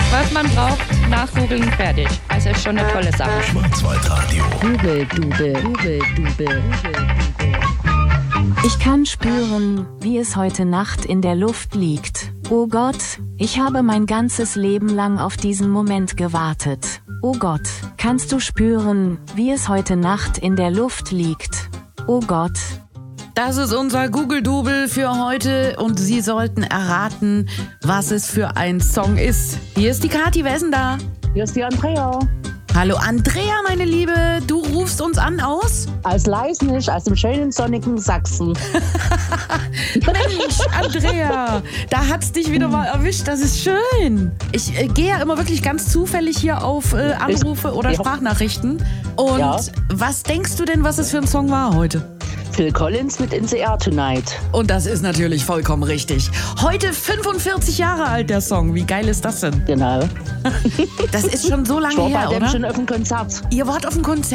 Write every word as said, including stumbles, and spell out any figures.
Was man braucht, nachgoogeln, fertig. Also ist schon eine tolle Sache. Schwarzwaldradio. Google, Dube, Google, Dube. Ich kann spüren, wie es heute Nacht in der Luft liegt. Oh Gott, ich habe mein ganzes Leben lang auf diesen Moment gewartet. Oh Gott, kannst du spüren, wie es heute Nacht in der Luft liegt? Oh Gott. Das ist unser Google-Double für heute und Sie sollten erraten, was es für ein Song ist. Hier ist die Kathi, wer ist denn da? Hier ist die Andrea. Hallo Andrea, meine Liebe, du rufst uns an aus? Aus Leisnig, aus dem schönen sonnigen Sachsen. Mensch, Andrea, da hat's dich wieder mal erwischt, das ist schön. Ich äh, gehe ja immer wirklich ganz zufällig hier auf äh, Anrufe oder ja. Sprachnachrichten. Und Ja. was denkst du denn, was es für ein Song war heute? Phil Collins mit In the Air Tonight. Und das ist natürlich vollkommen richtig. Heute fünfundvierzig Jahre alt der Song, wie geil ist das denn? Genau. Das ist schon so lange Ich war her, bei dem oder? schon auf dem Konzert. Ihr wart auf dem Konzert?